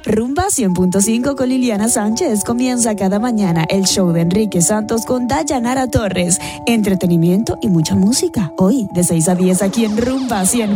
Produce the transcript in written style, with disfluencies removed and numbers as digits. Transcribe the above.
Rumba 100.5 con Liliana Sánchez. Comienza cada mañana el show de Enrique Santos con Dayanara Torres. Entretenimiento y mucha música. Hoy de 6 a 10 aquí en Rumba 100.